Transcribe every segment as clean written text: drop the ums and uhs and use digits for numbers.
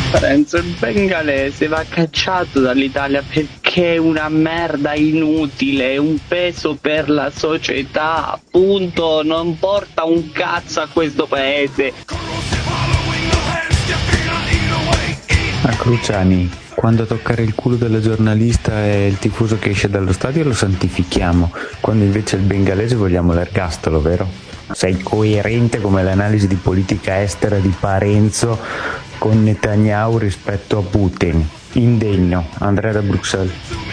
Renzo, il bengalese va cacciato dall'Italia perché è una merda inutile, è un peso per la società, punto, non porta un cazzo a questo paese. A Cruciani, quando toccare il culo della giornalista è il tifoso che esce dallo stadio lo santifichiamo, quando invece il bengalese vogliamo l'ergastolo, vero? Sei coerente come l'analisi di politica estera di Parenzo con Netanyahu rispetto a Putin. Indegno. Andrea da Bruxelles.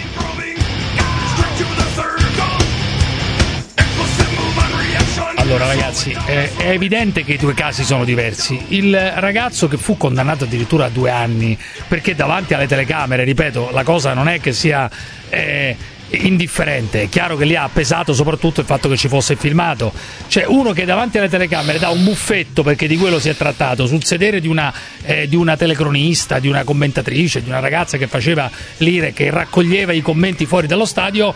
Allora ragazzi, è evidente che i due casi sono diversi. Il ragazzo che fu condannato addirittura a 2 anni perché davanti alle telecamere, ripeto, la cosa non è che sia indifferente, è chiaro che lì ha pesato soprattutto il fatto che ci fosse filmato. C'è uno che davanti alle telecamere dà un buffetto, perché di quello si è trattato, sul sedere di una telecronista, di una commentatrice, di una ragazza che faceva l'ire, che raccoglieva i commenti fuori dallo stadio.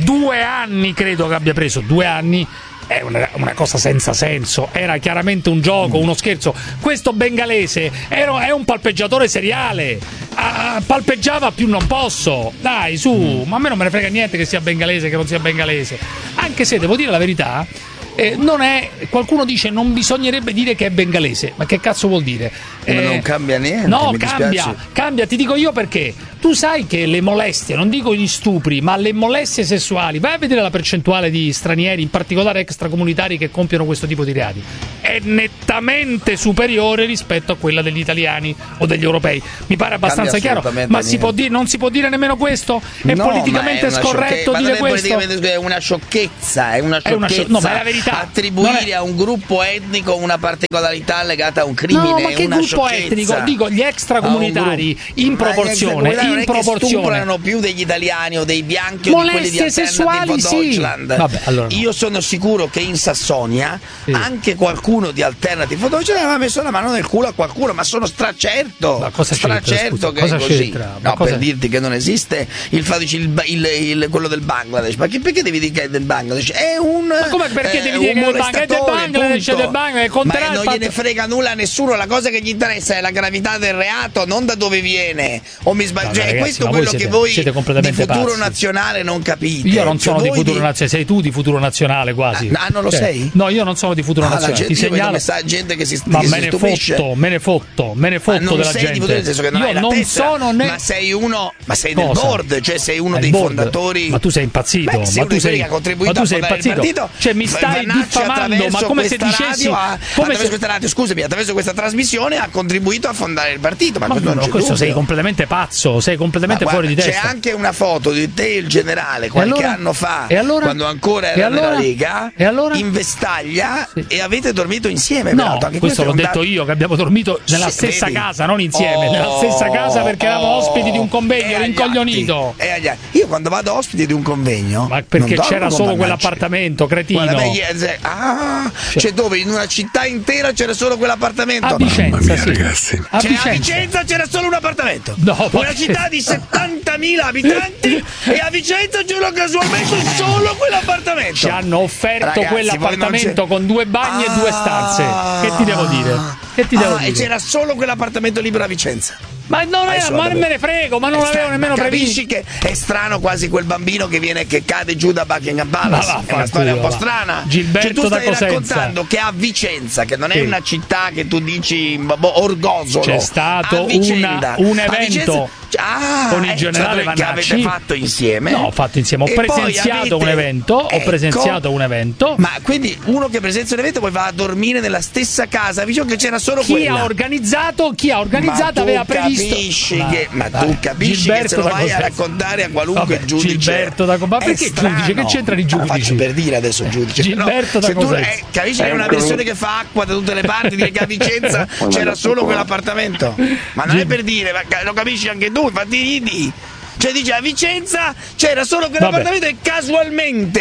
2 anni credo che abbia preso, 2 anni. È una cosa senza senso, era chiaramente un gioco, uno scherzo. Questo bengalese è un palpeggiatore seriale, palpeggiava più non posso, dai su, ma a me non me ne frega niente che sia bengalese, che non sia bengalese, anche se devo dire la verità, non è, qualcuno dice non bisognerebbe dire che è bengalese, ma che cazzo vuol dire? Ma non cambia niente. No, mi cambia, ti dico io perché. Tu sai che le molestie, non dico gli stupri, ma le molestie sessuali, vai a vedere la percentuale di stranieri, in particolare extracomunitari, che compiono questo tipo di reati, è nettamente superiore rispetto a quella degli italiani o degli europei. Mi pare abbastanza chiaro, ma non si può dire nemmeno questo? È politicamente scorretto dire questo? È una sciocchezza, no, ma è la verità. Attribuire a un gruppo etnico una particolarità legata a un crimine, no, ma che gruppo etnico? Dico gli extracomunitari in proporzione. Non è che stuprano più degli italiani o dei bianchi o di quelli di sessuali, Deutschland. Sì. Vabbè, allora no. Io sono sicuro che in Sassonia anche qualcuno di Alternative for Deutschland aveva messo la mano nel culo a qualcuno, ma sono stracerto. Ma cosa stracerto che cosa è così. Per dirti che non esiste il fatto, quello del Bangladesh. Ma perché devi dire che è del Bangladesh? È un ma come perché devi dire che è del Bangladesh? Ma non gliene frega nulla a nessuno, la cosa che gli interessa è la gravità del reato, non da dove viene. O mi sbaglio? Cioè, ragazzi, questo è quello che voi siete di Futuro pazzi. Nazionale non capite. Io non sono di Futuro Nazionale, sei tu di Futuro Nazionale quasi. Non lo sei? No, io non sono di Futuro Nazionale. Ti segnalo. Gente che si ma me ne fotto della gente. Nel senso che non io non sono né. Ma sei uno, ma sei del board, cioè sei uno dei fondatori. Ma tu sei impazzito, ma tu sei impazzito. Cioè mi stai diffamando, ma come se dicessi attraverso questa trasmissione ha contribuito a fondare il partito. Ma questo sei completamente pazzo, sei completamente fuori di testa. C'è anche una foto di te il generale qualche anno fa, quando ancora era nella Lega, in vestaglia, e avete dormito insieme. No, questo l'ho detto io, che abbiamo dormito nella stessa casa, non insieme, nella stessa casa, perché eravamo ospiti di un convegno, rincoglionito. Io quando vado ospite di un convegno, ma perché c'era solo quell'appartamento, cretino. Cioè dove in una città intera c'era solo quell'appartamento? A Vicenza, sì. Ragazzi. A Vicenza c'era solo un appartamento. No, una città di 70.000 abitanti e a Vicenza c'era casualmente solo quell'appartamento. Ci hanno offerto quell'appartamento con 2 bagni e 2 stanze. Che ti devo dire? E c'era solo quell'appartamento libero a Vicenza. Ma non era, ma me ne frego, ma non l'avevo nemmeno previsto. Capisci che è strano quasi quel bambino che cade giù da Buckingham Palace. È una storia un po' strana. Gilberto, cioè, tu stai raccontando che a Vicenza, che non è una città che tu dici orgosolo, c'è stato un evento con il generale Vannacci. Che avete fatto insieme? No, ho fatto insieme, ho presenziato un evento. Ma quindi uno che presenzia un evento poi va a dormire nella stessa casa, vicino che c'era solo chi ha organizzato aveva previsto. Ma tu capisci che se lo vai a raccontare a qualunque giudice. Gilberto da ma perché giudice? Che c'entrano i giudici? Faccio per dire adesso giudice. Gilberto da capisci che è una versione che fa acqua da tutte le parti, dire che a Vicenza c'era solo quell'appartamento. Ma non è per dire, lo capisci anche tu, infatti ridi. Cioè dice a Vicenza c'era solo quell'appartamento e casualmente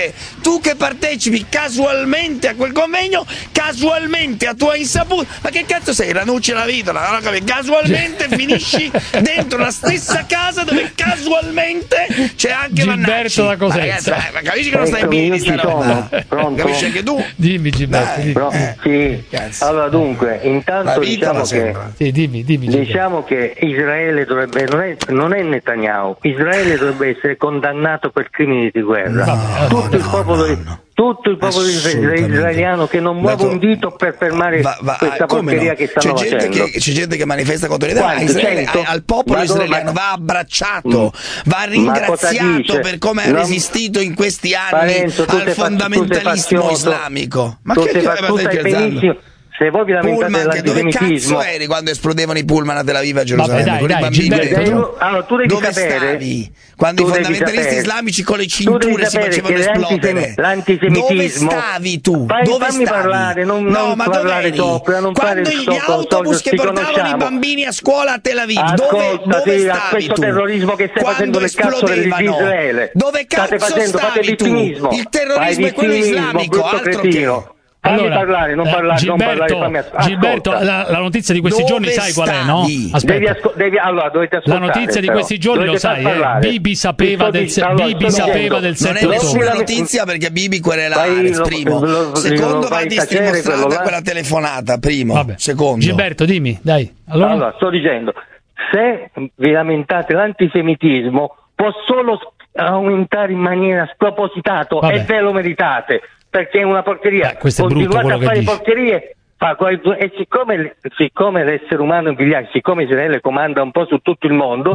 tu che partecipi casualmente a quel convegno, casualmente a tua insaputa, ma che cazzo sei, Ranucci la vita, casualmente finisci dentro la stessa casa dove casualmente c'è anche Gilberto da Cosenza. Ma capisci che non stai bene sta roba? Capisci anche tu? Dimmi Gilberto. Sì. Allora dunque, intanto diciamo che Israele dovrebbe, non è Netanyahu, Israele dovrebbe essere condannato per crimini di guerra. Tutto il popolo israeliano che non muove un dito per fermare questa porcheria che stanno facendo. C'è gente che manifesta contro l'Israele, al popolo israeliano va abbracciato, va ringraziato per come ha resistito in questi anni al fondamentalismo islamico. Ma che stai scherzando? Se voi vi lamentate dell'antisemitismo, dove cazzo eri quando esplodevano i pullman a Tel Aviv a Gerusalemme? Vabbè, dai, allora, tu devi dove sapere, stavi quando i fondamentalisti islamici con le cinture si facevano esplodere? Dove stavi tu? Fammi parlare, non parlare sopra, non quando gli autobus che portavano i bambini a scuola a Tel Aviv, dove stavi tu? Terrorismo che stai facendo nel cazzo di Israele, dove cazzo stavi tu? Il terrorismo è quello islamico, altro che... Allora, non parlare, Gilberto, la notizia di questi giorni sai qual è, no? Aspetta. Dovete ascoltare. La notizia di questi giorni lo sai, Bibi sapeva del 7 ottobre. Non è nessuna notizia perché Bibi querela Ares, primo. Secondo, va dimostrata quella telefonata, primo. Secondo. Gilberto, dimmi, dai. Allora, sto dicendo, se vi lamentate l'antisemitismo può solo aumentare in maniera spropositata e ve lo meritate. Perché è una porcheria. Continuate a fare porcherie. E siccome l'essere umano è vigliacco, siccome Israele comanda un po' su tutto il mondo,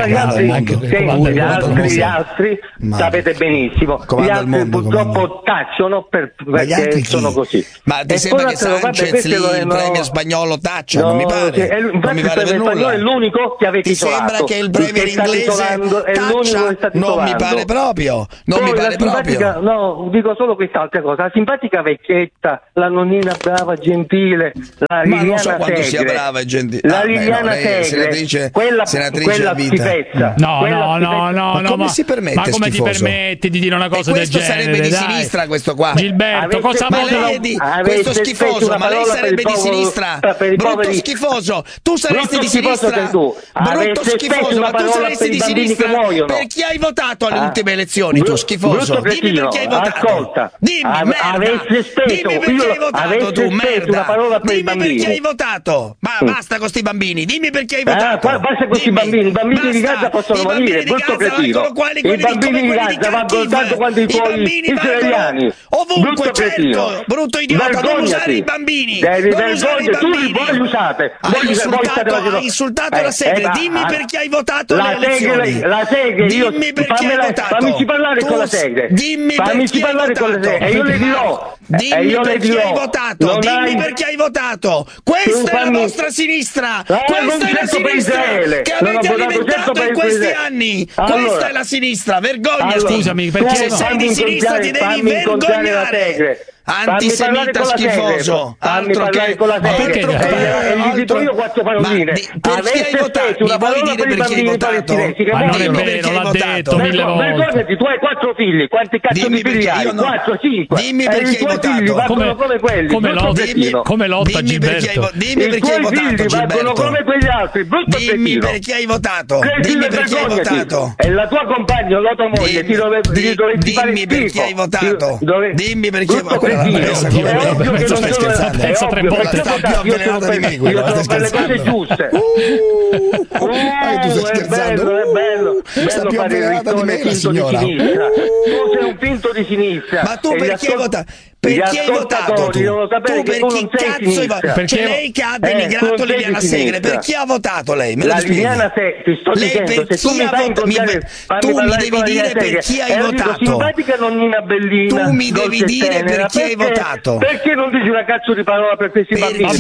gli altri sapete benissimo, gli altri purtroppo tacciono perché sono così. Ma ti sembra che Sanchez, il premier spagnolo, taccia? Non mi pare. Infatti il premier spagnolo è l'unico che avete isolato. Sembra che il premier inglese taccia? Non mi pare proprio. No, dico solo quest'altra cosa. La simpatica vecchietta, la nonnina brava, gentile, la Liliana non so quanto sia brava e gentile. La Liliana Segre, quella schifezza. No, ma come si permette? Ma come ti permetti di dire una cosa del genere? Questo sarebbe di sinistra, questo qua. Gilberto, cosa questo schifoso, ma lei sarebbe di sinistra. Brutto schifoso. Tu saresti di sinistra. Brutto schifoso, ma tu saresti di sinistra. Per chi hai votato alle ultime elezioni, tu schifoso? Dimmi perché hai votato. Ascolta. Dimmi, merda. Dimmi perché hai votato tu, merda. Dimmi perché hai votato. Ma basta con sti bambini. Dimmi perché hai votato. Basta con sti bambini. I bambini di Gaza possono morire. Brutto cretino. I bambini di Gaza vanno tanto quanto i tuoi israeliani. Ovunque, certo. Brutto idiota. Non usare i bambini. Non usare i bambini. Voi li usate. Hai insultato la Segre. Dimmi perché hai votato le elezioni. La Segre. Dimmi perché hai votato. Fammici parlare con la Segre. Dimmi perché hai votato. E io le dirò. Dimmi perché hai votato. Dimmi perché hai votato. Questa è la vostra sinistra. Questa è la sinistra che avete alimentato in questi anni. Questa è la sinistra. Vergognati. Scusami, perché se sei di sinistra ti devi vergognare. Antisemita schifoso. Altro che perché gli dico io quattro paroline. Perché hai votato? Mi vuoi dire perché hai votato? Ma non è vero, l'ha detto 1000 volte. Vergognati, tu hai 4 figli. Quanti cazzo di figli hai? 4, 5. Dimmi perché hai votato. Come lotta Gilberto? Dimmi perché hai votato, Gilberto. Come quegli altri. Dimmi perché hai votato. Dimmi perché hai votato. E la tua compagna, la tua moglie, ti dovresti fare Dimmi perché hai votato. Dimmi perché hai votato. Stai scherzando? Pensa 3 volte. Io sono per le cose giuste. Tu stai scherzando? È bello fare il riccone finto di sinistra. Tu sei un finto di sinistra. Ma tu perché hai votato? Perché hai votato tu? Tu per chi cazzo hai votato? C'è lei che ha denigrato Liliana Segre. Per chi ha votato lei? Me lo spieghi? Liliana Segre, ti sto dicendo, se tu mi fai incontrare, tu mi devi dire per chi hai votato. Simpatica nonnina bellina. Tu mi devi dire per chi hai votato. Perché non dici una cazzo di parola per questi bambini?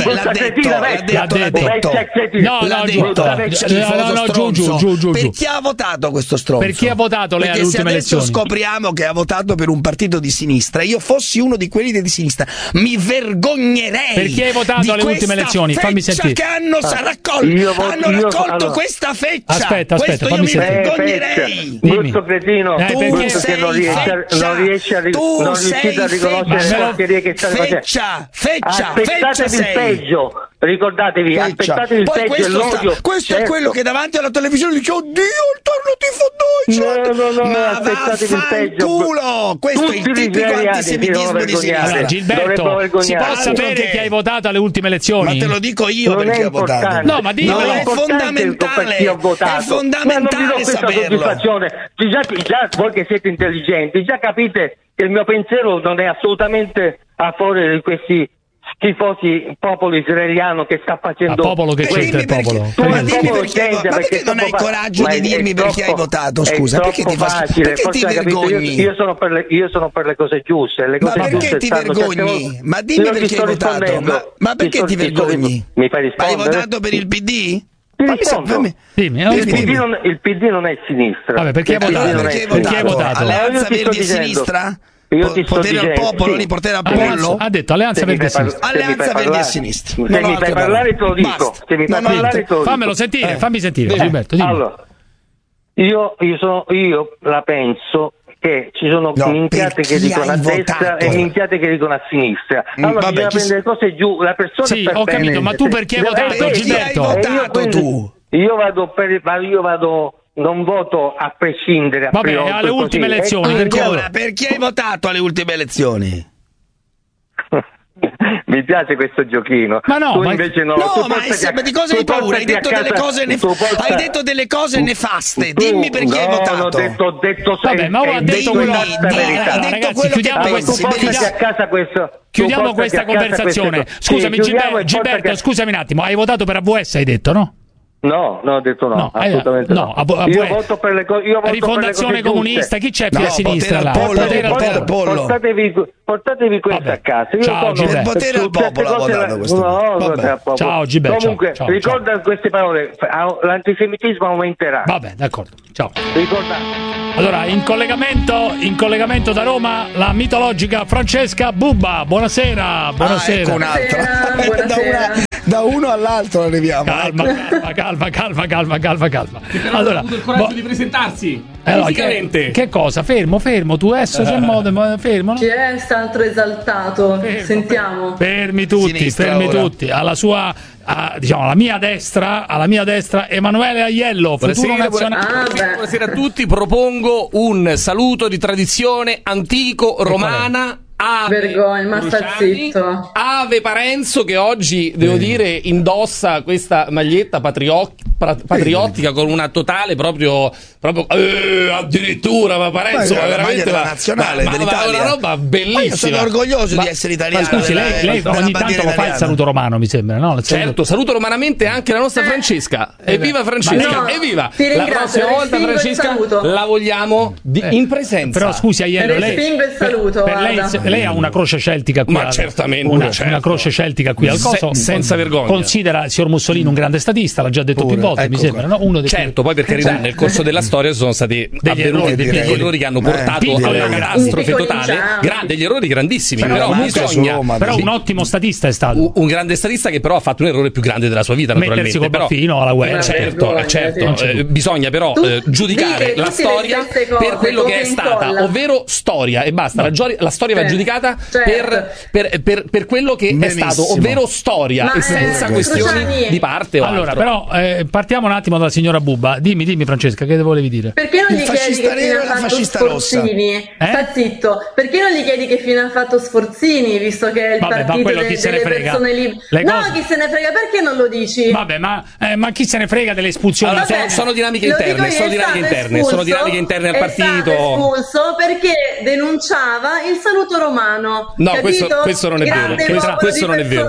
Giù. Per chi ha votato questo stronzo? Per chi ha votato lei alle ultime elezioni? Scopriamo che ha votato per un partito di sinistra. Io fossi uno di quelli di sinistra. Mi vergognerei. Per chi hai votato alle ultime elezioni? Fammi sentire. Che hanno raccolto questa feccia. Aspetta, fammi sentire. Mi vergognerei. Brutto cretino, tu che non riesci a riconoscere le porcherie che state facendo. Aspettatevi il peggio. Ricordatevi, aspettatevi il peggio e l'odio. Questo è quello che davanti alla televisione dice: oddio, il torno No, ma aspettatevi il peggio. Culo! Questo è il tipico antisemitismo di sinistra. Allora, Gilberto, si può sapere chi hai votato alle ultime elezioni? Ma te lo dico io perché ho votato. No, ma dimmelo. No, è fondamentale. È fondamentale saperlo. Già voi che siete intelligenti, già capite che il mio pensiero non è assolutamente a favore di questi schifosi popolo israeliano che sta facendo popolo che c'entra il popolo. Ma dimmi perché non hai coraggio di dirmi perché hai votato, scusa, perché ti vergogni? Io sono per le cose giuste, ma perché ti vergogni? Ma dimmi perché hai votato. Ma perché ti vergogni? Mi fai rispondere? Hai votato per il PD? Il PD non è sinistra. Vabbè, perché hai votato? Alleanza Verdi e Sinistra? Io ti sto potere al popolo, sì. Potere al pollo? Ha detto Alleanza Verdi e Sinistra. Alleanza Verdi e Sinistra. Se mi fai parlare te lo dico. Fammelo sentire, fammi sentire, Gilberto. Allora, io la penso che ci sono minchiate che dicono a destra e minchiate che dicono a sinistra. Allora bisogna prendere le cose giù, la persona sì, ho capito, ma tu perché hai votato, Gilberto? Non voto a prescindere. Vabbè, alle ultime elezioni. Perché hai votato alle ultime elezioni? Mi piace questo giochino. Ma no, tu invece no. Ma di cosa hai paura? Hai detto delle cose nefaste. Dimmi perché hai votato. Ho detto vabbè, ma ho detto ragazzi, chiudiamo questa conversazione. Scusami, Gilberto, scusami un attimo. Hai votato per AVS, hai detto, no? No, ho detto no, assolutamente no. Io voto per le cose. Rifondazione comunista, chi c'è più a sinistra là? Portatevi questo a casa. Ciao, Gilberto. Potere al popolo ha votato questo. Ciao, Gilberto. Comunque, ricorda queste parole: l'antisemitismo aumenterà. Vabbè, d'accordo. Ciao. Ricordate. Allora, in collegamento da Roma, la mitologica Francesca Bubba. Buonasera. Ecco un'altra. Da uno all'altro arriviamo. Calma. Allora, ha avuto il coraggio di presentarsi fisicamente. Che cosa? Fermo, tu adesso c'è il modo, fermo. Chi è stato esaltato? Sentiamo. Fermi tutti. Alla sua alla mia destra Emanuele Aiello, futuro nazionale. Buonasera a tutti, propongo un saluto di tradizione antico romana. Vergogna, ma sta zitto. Ave Parenzo, che oggi devo dire indossa questa maglietta patriottica con una totale proprio addirittura, ma Parenzo è veramente la nazionale dell'Italia, una roba bellissima. Io sono orgoglioso di essere italiano. Ma scusi, lei ogni tanto lo fa il saluto romano, mi sembra, no? Certo, saluto romanamente anche la nostra Francesca. Evviva Francesca, evviva! La prossima volta Francesca la vogliamo in presenza. Però scusi Aiello, respingo il saluto. Lei ha una croce celtica qui. Ma certamente una croce celtica qui al coso. Senza vergogna. Considera il signor Mussolini un grande statista, l'ha già detto più volte, mi sembra, no? Uno dei poi per carità, nel corso della storia sono stati avvenuti degli errori che hanno portato alla catastrofe totale. Degli errori grandissimi, però un ottimo statista è stato. Un grande statista che però ha fatto un errore più grande della sua vita, naturalmente. Mettersi col baffino alla guerra. Certo. Bisogna però giudicare la storia per quello che è stata, ovvero storia, e basta. La storia va giudicata per quello che è stato, ovvero storia, e senza questioni di parte o allora altro. Però partiamo un attimo dalla signora Bubba. Dimmi Francesca, che volevi dire? Perché non gli chiedi che fine ha fatto Sforzini? Sta zitto. Perché non gli chiedi che fine ha fatto Sforzini, visto che è il partito delle persone libere? No, chi se ne frega, perché non lo dici? Vabbè, ma chi se ne frega delle espulsioni? Sono dinamiche interne, sono dinamiche interne al partito. È stato espulso perché denunciava il saluto romano. No, questo non è vero. Questo non è vero.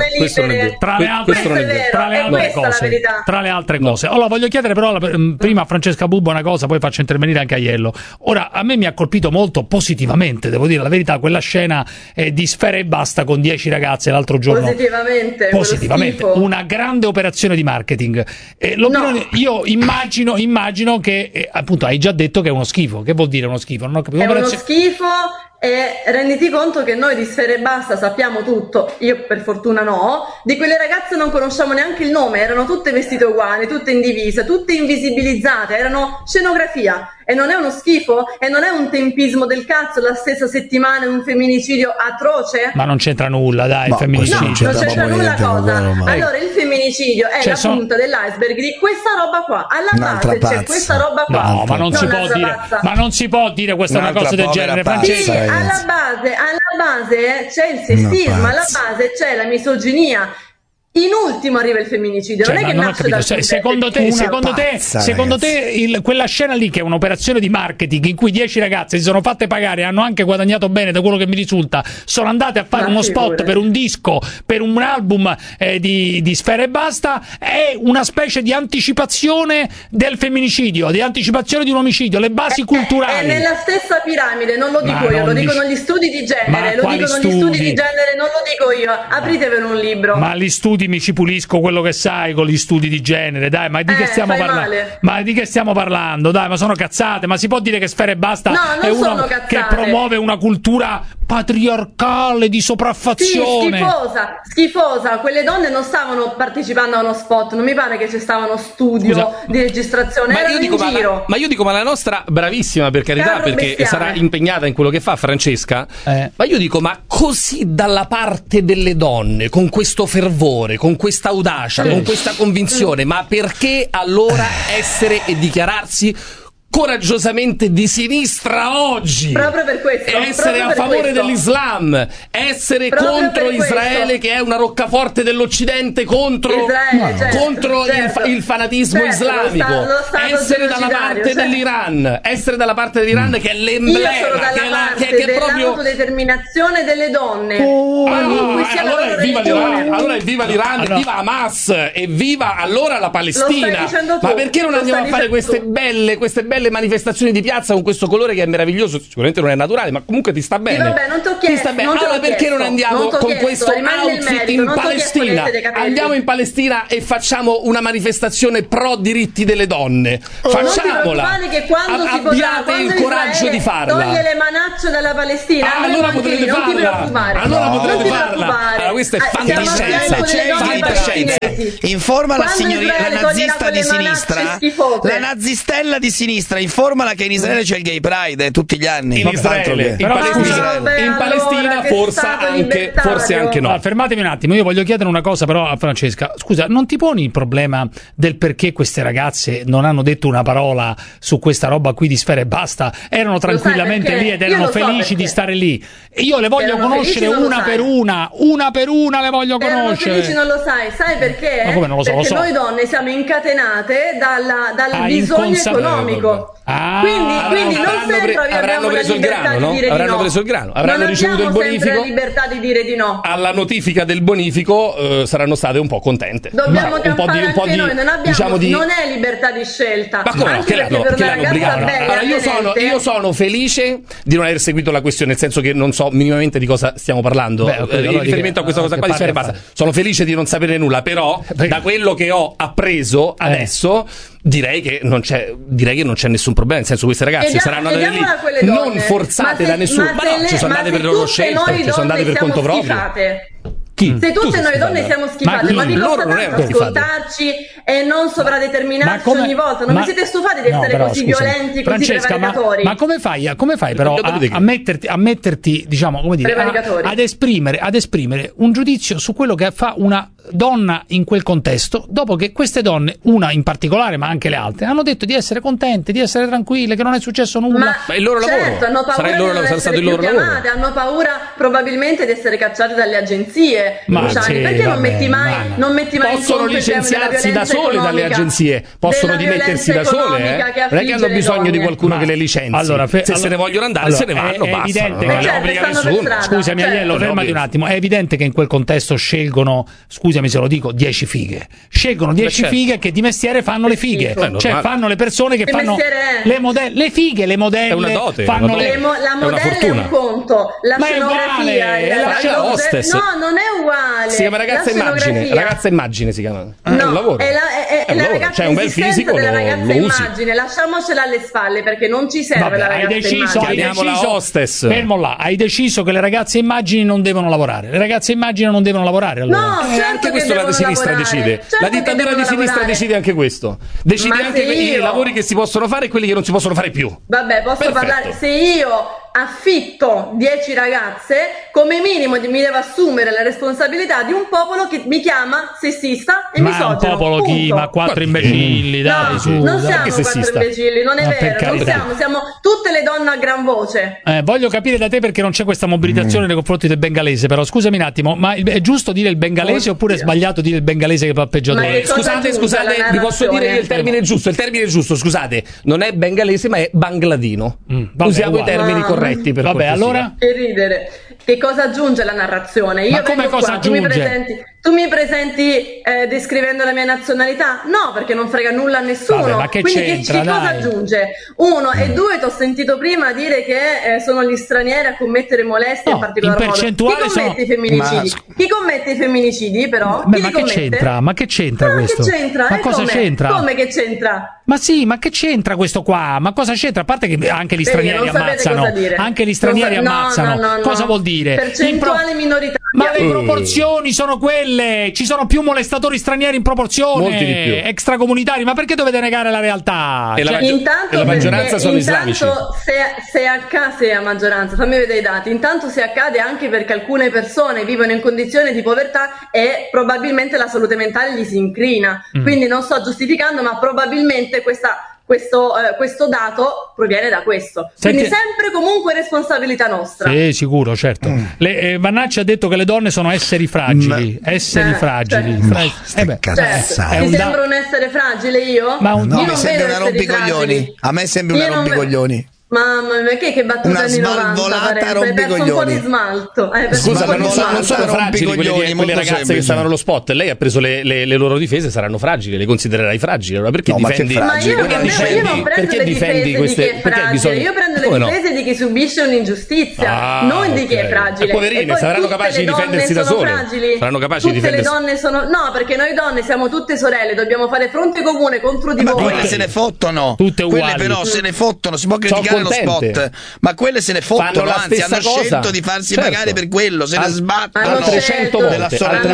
Tra le altre cose. Allora voglio chiedere però prima a Francesca Bubba una cosa, poi faccio intervenire anche Aiello. Ora, a me mi ha colpito molto positivamente, devo dire la verità, quella scena di Sfera e Basta con 10 ragazze l'altro giorno. Positivamente. Una grande operazione di marketing. Io immagino che appunto hai già detto che è uno schifo. Che vuol dire uno schifo? Non ho capito. È uno schifo e renditi conto che noi di Sfera Ebbasta sappiamo tutto, io per fortuna no, di quelle ragazze non conosciamo neanche il nome, erano tutte vestite uguali, tutte in divisa, tutte invisibilizzate, erano scenografia. E non è uno schifo? E non è un tempismo del cazzo la stessa settimana in un femminicidio atroce? Ma non c'entra nulla, dai, il femminicidio. No, non c'entra nulla cosa. Allora il femminicidio è la punta dell'iceberg di questa roba qua. Alla base c'è questa roba qua. No, ma non si può dire. Ma non si può dire questa una cosa del genere, Francesca. Sì, alla base c'è il sessismo, alla base c'è la misoginia. In ultimo arriva il femminicidio, non è che nasce dal secondo te quella scena lì, che è un'operazione di marketing in cui 10 ragazze si sono fatte pagare e hanno anche guadagnato bene, da quello che mi risulta, sono andate a fare uno spot per un disco, per un album di Sfera Ebbasta, è una specie di anticipazione del femminicidio, di anticipazione di un omicidio, le basi culturali. È nella stessa piramide, non lo dico io, lo dicono gli studi di genere, lo dicono gli studi di genere, non lo dico io, apritevelo un libro. Ma gli studi mi ci pulisco quello che sai con gli studi di genere, dai, ma di che stiamo parlando? Ma di che stiamo parlando? Dai, ma sono cazzate, ma si può dire che Sfera Ebbasta è uno che promuove una cultura patriarcale di sopraffazione? Sì, schifosa. Quelle donne non stavano partecipando a uno spot, non mi pare che ci stavano studio di registrazione, erano in giro. Ma io dico, ma la nostra bravissima, per carità, perché sarà impegnata in quello che fa, Francesca, ma io dico, ma così dalla parte delle donne, con questo fervore, con questa audacia, con questa convinzione, ma perché allora essere e dichiararsi coraggiosamente di sinistra oggi? Proprio per questo. Essere a favore dell'Islam, essere contro Israele, che è una roccaforte dell'Occidente contro il fanatismo islamico, essere dalla parte dell'Iran, che è l'emblema, che è proprio l'autodeterminazione delle donne. Allora evviva l'Iran, evviva Hamas, evviva allora la Palestina. Ma perché non andiamo a fare queste belle manifestazioni di piazza con questo colore che è meraviglioso? Sicuramente non è naturale, ma comunque ti sta bene. Vabbè, non ti ho chiesto. Allora perché non andiamo con questo outfit in Palestina? Andiamo in Palestina e facciamo una manifestazione pro diritti delle donne. Facciamola. Abbiate il coraggio di farla. Toglie le manacce dalla Palestina. Allora potrete farla. Allora questa è fantascienza. Informa la signorina, la nazista di sinistra, la nazistella di sinistra, informala che in Israele c'è il Gay Pride tutti gli anni. In Palestina forse anche no. Allora, fermatevi un attimo, io voglio chiedere una cosa però a Francesca. Scusa, non ti poni il problema del perché queste ragazze non hanno detto una parola su questa roba qui di Sfera Ebbasta? Erano tranquillamente lì ed erano felici di stare lì. Io le voglio conoscere una per una le voglio conoscere. Felici non lo sai perché? Ma come non lo so? Perché noi donne siamo incatenate dal bisogno economico. Quindi non sempre abbiamo la libertà di dire di no. Avranno preso il grano, avranno ricevuto il bonifico. La libertà di dire di no. Alla notifica del bonifico saranno state un po' contente. Dobbiamo campare anche noi, non abbiamo, non è libertà di scelta. Ma come no? Che l'hanno obbligato? Allora io sono felice di non aver seguito la questione, nel senso che non so minimamente di cosa stiamo parlando. In riferimento a questa cosa qua di Sfera Ebbasta, sono felice di non sapere nulla, però da quello che ho appreso adesso direi che non c'è nessun problema, nel senso, queste ragazze saranno andate lì non forzate da nessuno, ma no, ci sono andate per le loro scelte, ci sono andate per conto proprio. Se tutte noi donne siamo schifate, ma vi costa tanto ascoltarci e non sovradeterminarci ogni volta? Non vi siete stufati di essere così violenti, così prevaricatori? Ma come fai però a metterti, diciamo, come dire, ad esprimere un giudizio su quello che fa una donna in quel contesto, dopo che queste donne, una in particolare ma anche le altre, hanno detto di essere contente, di essere tranquille, che non è successo nulla? Ma il loro lavoro hanno paura sarà stato il loro lavoro. Hanno paura probabilmente di essere cacciate dalle agenzie. Perché non metti mai possono licenziarsi da sole dalle agenzie, possono dimettersi da sole, non è che hanno bisogno di qualcuno che le licenzi. Se se ne vogliono andare se ne vanno, basta, non le obbliga nessuno. Scusami Agnello, fermati un attimo, è evidente che in quel contesto scelgono, scusami se lo dico, 10 fighe, scelgono 10 fighe che di mestiere fanno le fighe, cioè fanno le persone che fanno le fighe, le modelle, è una dote, la modella è un conto, la scenografia, la hostess. No, non è uguale. Si chiama ragazza immagine. Ragazza immagine si chiama. È un lavoro. È la ragazza, cioè un bel fisico della ragazza immagine. usi. Lasciamocela alle spalle perché non ci serve la ragazza immagine. Chiamiamola hostess. Fermo là. Hai deciso che le ragazze immagini non devono lavorare. Le ragazze immagini non devono lavorare. Allora. No, certo anche questo la sinistra decide. Certo, la dittatura di sinistra decide anche questo. Decide anche i lavori che si possono fare e quelli che non si possono fare più. Vabbè, posso parlare. Se io affitto 10 ragazze, come minimo mi devo assumere la responsabilità di un popolo che mi chiama sessista e misogino. Ma un popolo chi? Ma 4 imbecilli, dai, no, su. Non siamo 4 imbecilli, non è vero, non siamo tutte le donne a gran voce. Voglio capire da te perché non c'è questa mobilitazione nei confronti del bengalese, però scusami un attimo, ma è giusto dire il bengalese oppure è sbagliato dire il bengalese che fa peggiatore? Scusate, vi posso dire che il termine è giusto, scusate, non è bengalese ma è bangladino. Usiamo i termini corretti. Vabbè, allora che ridere. Che cosa aggiunge la narrazione? Io ma come cosa aggiunge? Tu mi presenti descrivendo la mia nazionalità? No, perché non frega nulla a nessuno. Vabbè, ma che quindi c'entra, cosa aggiunge? 1 e 2, ti ho sentito prima dire che sono gli stranieri a commettere molestie in particolar modo. Chi commette i femminicidi? Chi commette i femminicidi però? Ma che c'entra? Ma che c'entra questo? Che c'entra? Ma cosa c'entra? Come che c'entra? Ma sì, ma che c'entra questo qua? Ma cosa c'entra? A parte che anche gli stranieri ammazzano. Anche gli stranieri ammazzano. No. Cosa vuol dire? Percentuale minoritaria. Ma le proporzioni sono quelle. Ci sono più molestatori stranieri in proporzione. Molti di più. Extracomunitari. Ma perché dovete negare la realtà? E la maggioranza sono islamici. Se a maggioranza, fammi vedere i dati. Intanto se accade anche perché alcune persone vivono in condizioni di povertà e probabilmente la salute mentale gli si incrina. Quindi non sto giustificando, ma probabilmente questo dato proviene da questo. Quindi sempre comunque responsabilità nostra. Sì, sicuro, certo. Vannacci ha detto che le donne sono esseri fragili. Fragili. Ti sembra un essere fragile io? Mi sembra una rompicoglioni. A me sembra una rompicoglioni. Mamma mia, che battuta anni 90, hai perso un po' di smalto. Scusa, ma non sono fragili quelle ragazze che stavano allo spot. Lei ha preso le loro difese, saranno fragili, le considererai fragili. Allora perché difendi? Io non prendo le difese di chi è fragile, io prendo le difese di chi subisce un'ingiustizia, non di chi è fragile. Poverine, saranno capaci di difendersi da sole. Saranno capaci di difendersi. Tutte le donne sono no, perché noi donne siamo tutte sorelle, dobbiamo fare fronte comune contro di voi. Ma quelle se ne fottono. Tutte uguali. Quelle però se ne fottono, si può criticare lo spot, ma quelle se ne fottono, anzi hanno scelto di farsi pagare per quello, se ne sbattono altre 100 volte, hanno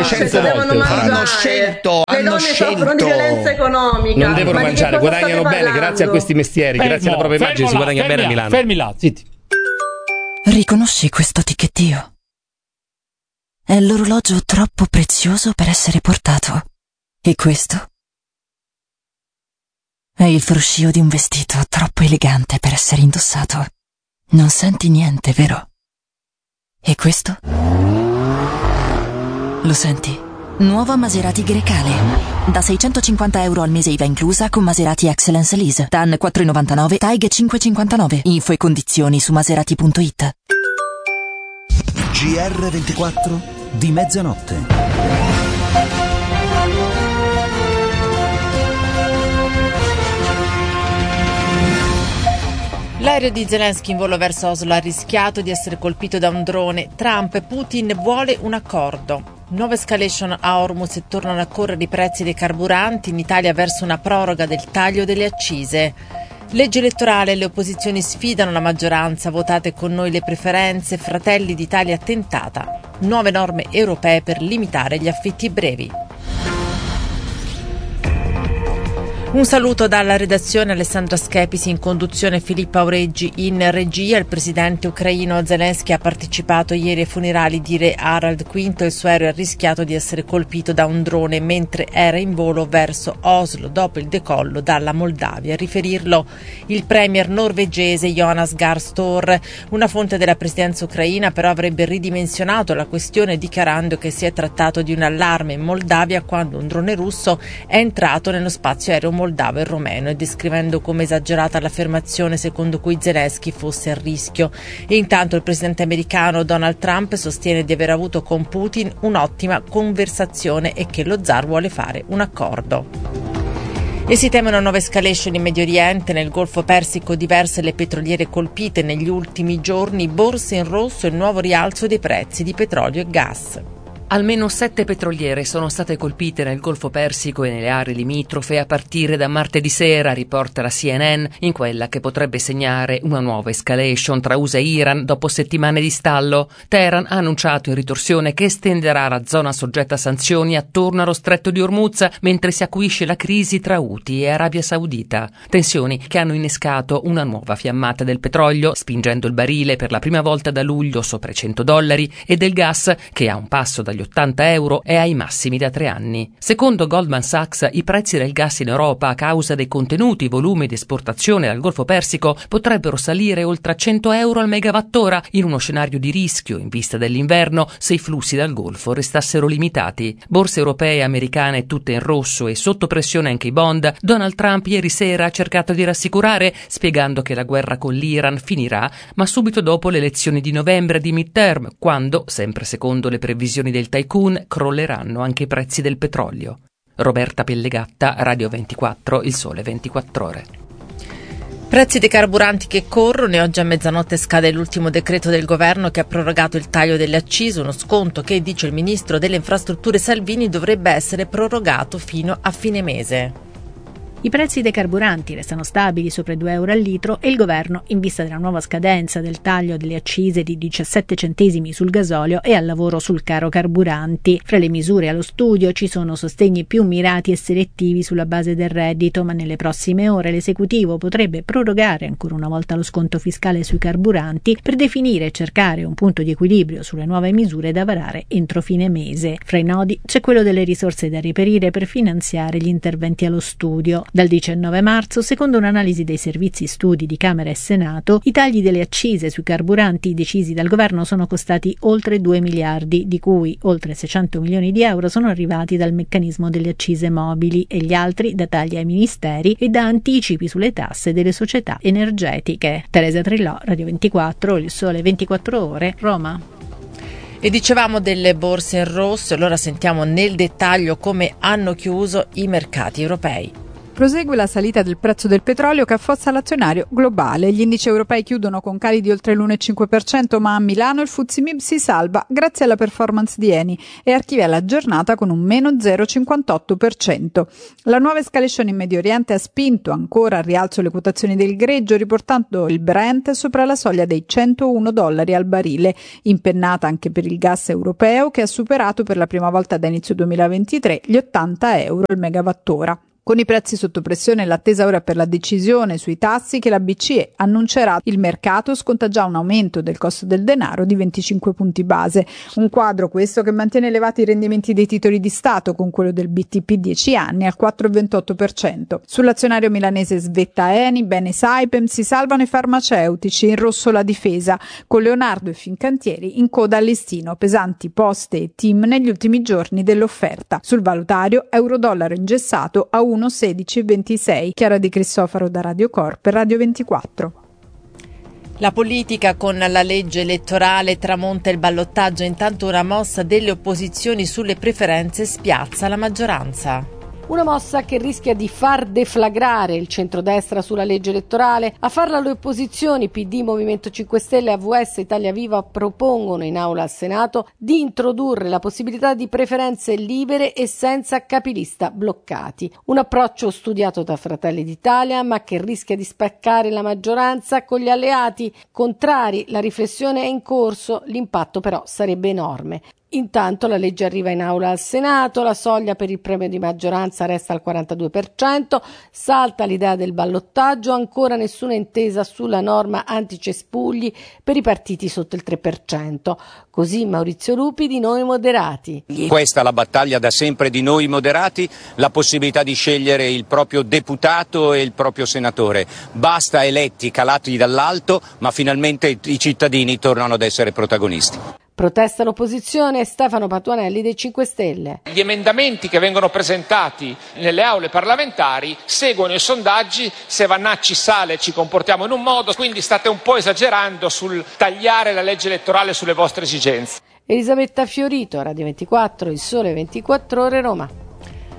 scelto, le donne soffrono di violenza economica, non devono mangiare, guadagnano bene grazie a questi mestieri, grazie alla propria immagine si guadagna bene a Milano. Fermi là, zitti. Riconosci questo ticchettio? È l'orologio troppo prezioso per essere portato. E questo? È il fruscio di un vestito troppo elegante per essere indossato. Non senti niente, vero? E questo? Lo senti? Nuova Maserati Grecale. Da €650 al mese IVA inclusa con Maserati Excellence Lease. TAN 4,99, TAIG 5,59. Info e condizioni su maserati.it. GR24 di mezzanotte. L'aereo di Zelensky in volo verso Oslo ha rischiato di essere colpito da un drone. Trump e Putin vuole un accordo. Nuova escalation a Hormuz e tornano a correre i prezzi dei carburanti. In Italia verso una proroga del taglio delle accise. Legge elettorale, le opposizioni sfidano la maggioranza. Votate con noi le preferenze. Fratelli d'Italia tentata. Nuove norme europee per limitare gli affitti brevi. Un saluto dalla redazione, Alessandra Schepisi in conduzione, Filippo Aureggi in regia. Il presidente ucraino Zelensky ha partecipato ieri ai funerali di re Harald V. Il suo aereo ha rischiato di essere colpito da un drone mentre era in volo verso Oslo dopo il decollo dalla Moldavia. A riferirlo il premier norvegese Jonas Gahr Støre. Una fonte della presidenza ucraina però avrebbe ridimensionato la questione dichiarando che si è trattato di un allarme in Moldavia quando un drone russo è entrato nello spazio aereo moldavo e romeno, e descrivendo come esagerata l'affermazione secondo cui Zelensky fosse a rischio. E intanto il presidente americano Donald Trump sostiene di aver avuto con Putin un'ottima conversazione e che lo zar vuole fare un accordo. E si teme una nuova escalation in Medio Oriente. Nel Golfo Persico diverse le petroliere colpite negli ultimi giorni, borse in rosso e il nuovo rialzo dei prezzi di petrolio e gas. Almeno 7 petroliere sono state colpite nel Golfo Persico e nelle aree limitrofe a partire da martedì sera, riporta la CNN, in quella che potrebbe segnare una nuova escalation tra USA e Iran dopo settimane di stallo. Teheran ha annunciato in ritorsione che estenderà la zona soggetta a sanzioni attorno allo stretto di Hormuz, mentre si acuisce la crisi tra Houthi e Arabia Saudita. Tensioni che hanno innescato una nuova fiammata del petrolio, spingendo il barile per la prima volta da luglio sopra i $100 e del gas, che a un passo dagli €80 è ai massimi da 3 anni. Secondo Goldman Sachs, i prezzi del gas in Europa, a causa dei contenuti volumi di esportazione dal Golfo Persico, potrebbero salire oltre a €100 al megawattora, in uno scenario di rischio in vista dell'inverno se i flussi dal Golfo restassero limitati. Borse europee e americane tutte in rosso e sotto pressione anche i bond. Donald Trump ieri sera ha cercato di rassicurare, spiegando che la guerra con l'Iran finirà, ma subito dopo le elezioni di novembre di midterm, quando, sempre secondo le previsioni del tycoon, crolleranno anche i prezzi del petrolio. Roberta Pellegatta, Radio 24, Il Sole 24 Ore. Prezzi dei carburanti che corrono e oggi a mezzanotte scade l'ultimo decreto del governo che ha prorogato il taglio delle accise, uno sconto che, dice il ministro delle infrastrutture Salvini, dovrebbe essere prorogato fino a fine mese. I prezzi dei carburanti restano stabili sopra i €2 al litro e il governo, in vista della nuova scadenza del taglio delle accise di 17 centesimi sul gasolio, è al lavoro sul caro carburanti. Fra le misure allo studio ci sono sostegni più mirati e selettivi sulla base del reddito, ma nelle prossime ore l'esecutivo potrebbe prorogare ancora una volta lo sconto fiscale sui carburanti per definire e cercare un punto di equilibrio sulle nuove misure da varare entro fine mese. Fra i nodi c'è quello delle risorse da reperire per finanziare gli interventi allo studio. Dal 19 marzo, secondo un'analisi dei servizi studi di Camera e Senato, i tagli delle accise sui carburanti decisi dal governo sono costati oltre 2 miliardi, di cui oltre 600 milioni di euro sono arrivati dal meccanismo delle accise mobili e gli altri da tagli ai ministeri e da anticipi sulle tasse delle società energetiche. Teresa Trillò, Radio 24, Il Sole 24 Ore, Roma. E dicevamo delle borse in rosso, allora sentiamo nel dettaglio come hanno chiuso i mercati europei. Prosegue la salita del prezzo del petrolio che affossa l'azionario globale. Gli indici europei chiudono con cali di oltre l'1,5%, ma a Milano il FTSE MIB si salva grazie alla performance di Eni e archivia la giornata con un meno 0,58%. La nuova escalation in Medio Oriente ha spinto ancora al rialzo le quotazioni del greggio, riportando il Brent sopra la soglia dei $101 al barile, impennata anche per il gas europeo che ha superato per la prima volta da inizio 2023 gli €80 al megawattora. Con i prezzi sotto pressione e l'attesa ora per la decisione sui tassi che la BCE annuncerà, il mercato sconta già un aumento del costo del denaro di 25 punti base. Un quadro questo che mantiene elevati i rendimenti dei titoli di Stato, con quello del BTP 10 anni al 4,28%. Sull'azionario milanese svetta Eni, bene Saipem, si salvano i farmaceutici, in rosso la difesa, con Leonardo e Fincantieri in coda al listino, pesanti Poste e TIM negli ultimi giorni dell'offerta. Sul valutario euro-dollaro ingessato a 1,1626. Chiara Di Cristofaro da Radio Corp, Radio 24. La politica con la legge elettorale tramonta il ballottaggio, intanto una mossa delle opposizioni sulle preferenze spiazza la maggioranza. Una mossa che rischia di far deflagrare il centrodestra sulla legge elettorale. A farla le opposizioni PD, Movimento 5 Stelle e AVS Italia Viva propongono in aula al Senato di introdurre la possibilità di preferenze libere e senza capilista bloccati. Un approccio studiato da Fratelli d'Italia ma che rischia di spaccare la maggioranza con gli alleati contrari. La riflessione è in corso, l'impatto però sarebbe enorme. Intanto la legge arriva in aula al Senato, la soglia per il premio di maggioranza resta al 42%, salta l'idea del ballottaggio, ancora nessuna intesa sulla norma anticespugli per i partiti sotto il 3%. Così Maurizio Lupi di Noi Moderati. Questa è la battaglia da sempre di Noi Moderati, la possibilità di scegliere il proprio deputato e il proprio senatore. Basta eletti calati dall'alto, ma finalmente i cittadini tornano ad essere protagonisti. Protesta l'opposizione, Stefano Patuanelli dei 5 Stelle. Gli emendamenti che vengono presentati nelle aule parlamentari seguono i sondaggi, se Vannacci sale ci comportiamo in un modo, quindi state un po' esagerando sul tagliare la legge elettorale sulle vostre esigenze. Elisabetta Fiorito, Radio 24, Il Sole 24 Ore, Roma.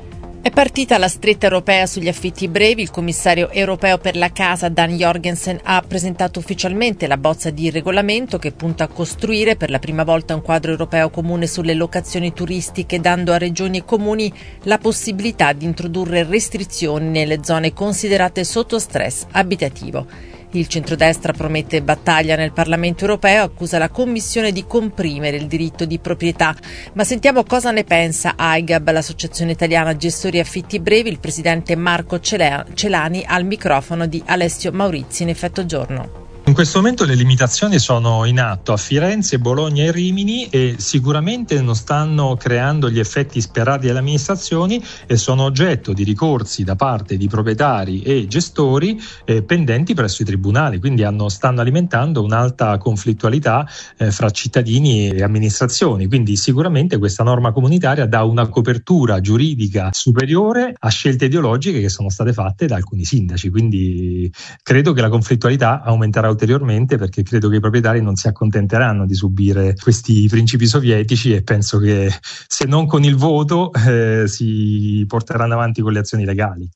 È partita la stretta europea sugli affitti brevi. Il commissario europeo per la casa Dan Jorgensen ha presentato ufficialmente la bozza di regolamento che punta a costruire per la prima volta un quadro europeo comune sulle locazioni turistiche, dando a regioni e comuni la possibilità di introdurre restrizioni nelle zone considerate sotto stress abitativo. Il centrodestra promette battaglia nel Parlamento europeo, accusa la Commissione di comprimere il diritto di proprietà. Ma sentiamo cosa ne pensa AIGAB, l'Associazione Italiana Gestori Affitti Brevi, il presidente Marco Celani al microfono di Alessio Maurizi in Effetto Giorno. In questo momento le limitazioni sono in atto a Firenze, Bologna e Rimini e sicuramente non stanno creando gli effetti sperati dalle amministrazioni e sono oggetto di ricorsi da parte di proprietari e gestori pendenti presso i tribunali, quindi stanno alimentando un'alta conflittualità fra cittadini e amministrazioni. Quindi sicuramente questa norma comunitaria dà una copertura giuridica superiore a scelte ideologiche che sono state fatte da alcuni sindaci, quindi credo che la conflittualità aumenterà ulteriormente, perché credo che i proprietari non si accontenteranno di subire questi principi sovietici e penso che se non con il voto si porteranno avanti con le azioni legali.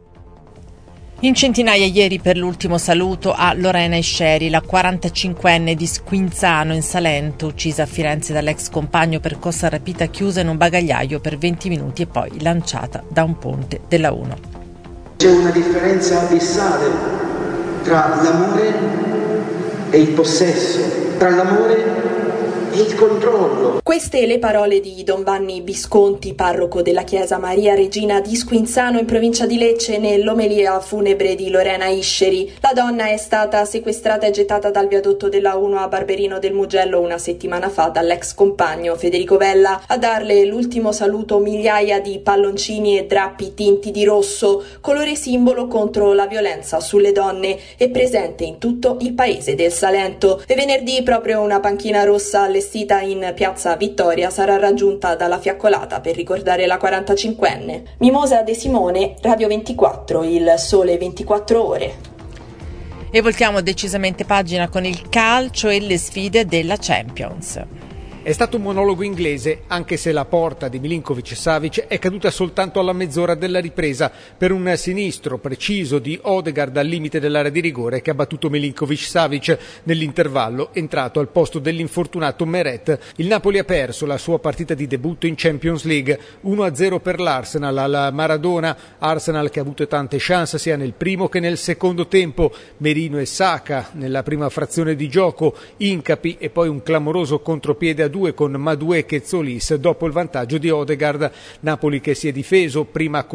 In centinaia ieri per l'ultimo saluto a Lorena Isceri, la 45enne di Squinzano in Salento, uccisa a Firenze dall'ex compagno per corsa rapita chiusa in un bagagliaio per 20 minuti e poi lanciata da un ponte della 1. C'è una differenza abissale tra l'amore e il possesso, tra l'amore e il controllo. Queste le parole di Don Vanni Visconti, parroco della chiesa Maria Regina di Squinzano in provincia di Lecce, nell'omelia funebre di Lorena Isceri. La donna è stata sequestrata e gettata dal viadotto della 1 a Barberino del Mugello una settimana fa dall'ex compagno Federico Vella. A darle l'ultimo saluto migliaia di palloncini e drappi tinti di rosso, colore simbolo contro la violenza sulle donne, è presente in tutto il paese del Salento. E venerdì proprio una panchina rossa allestita in piazza Vittoria sarà raggiunta dalla fiaccolata per ricordare la 45enne. Mimosa De Simone, Radio 24, Il Sole 24 Ore. E voltiamo decisamente pagina con il calcio e le sfide della Champions. È stato un monologo inglese, anche se la porta di Milinkovic-Savic è caduta soltanto alla mezz'ora della ripresa per un sinistro preciso di Odegaard al limite dell'area di rigore che ha battuto Milinkovic-Savic nell'intervallo, entrato al posto dell'infortunato Meret. Il Napoli ha perso la sua partita di debutto in Champions League, 1-0 per l'Arsenal al Maradona, Arsenal che ha avuto tante chance sia nel primo che nel secondo tempo. Merino e Saka nella prima frazione di gioco, incapi e poi un clamoroso contropiede a 2 con Madueke e Zolis dopo il vantaggio di Odegaard. Napoli che si è difeso prima